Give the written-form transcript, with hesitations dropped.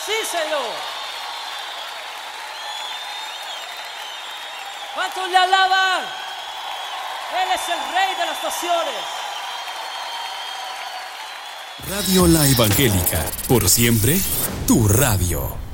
Sí, Señor. ¿Cuántos le alaban? Él es el Rey de las naciones. Radio La Evangélica, por siempre, tu radio.